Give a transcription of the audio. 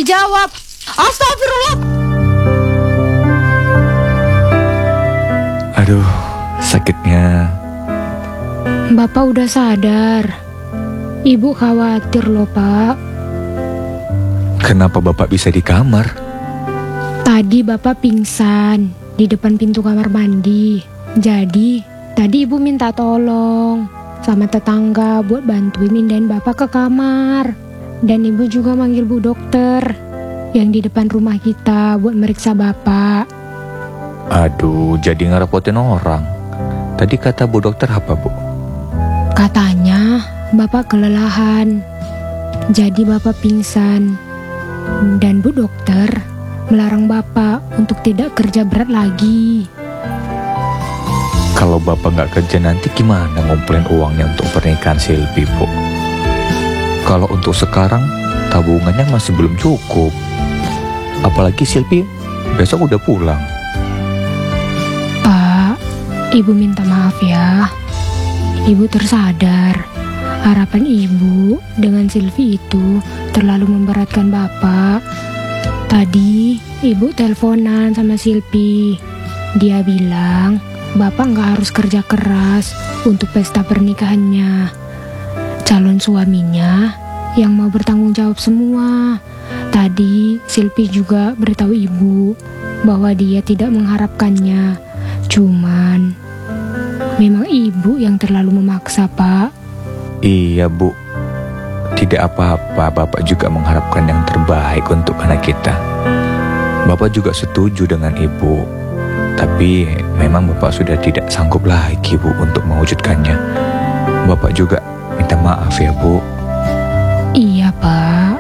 dijawab. Astagfirullah. Aduh, sakitnya. Bapak udah sadar. Ibu khawatir loh, Pak. Kenapa Bapak bisa di kamar? Tadi Bapak pingsan di depan pintu kamar mandi. Jadi, tadi Ibu minta tolong sama tetangga buat bantuin mindahin Bapak ke kamar. Dan Ibu juga manggil Bu Dokter yang di depan rumah kita buat meriksa Bapak. Aduh, jadi ngerepotin orang. Tadi kata Bu Dokter apa, Bu? Katanya Bapak kelelahan, jadi Bapak pingsan. Dan Bu Dokter melarang Bapak untuk tidak kerja berat lagi. Kalau Bapak nggak kerja nanti gimana ngumpulin uangnya untuk pernikahan Silvi, Bu? Kalau untuk sekarang tabungannya masih belum cukup. Apalagi Silvi besok udah pulang. Pak, Ibu minta maaf ya. Ibu tersadar harapan Ibu dengan Silvi itu terlalu memberatkan Bapak. Tadi Ibu teleponan sama Silvi. Dia bilang Bapak nggak harus kerja keras untuk pesta pernikahannya. Calon suaminya yang mau bertanggung jawab semua. Tadi Silvi juga beritahu Ibu bahwa dia tidak mengharapkannya. Cuman memang Ibu yang terlalu memaksa, Pak. Iya, Bu. Tidak apa-apa, Bapak juga mengharapkan yang terbaik untuk anak kita. Bapak juga setuju dengan Ibu. Tapi memang Bapak sudah tidak sanggup lagi, Bu, untuk mewujudkannya. Bapak juga minta maaf ya, Bu. Iya, Pak.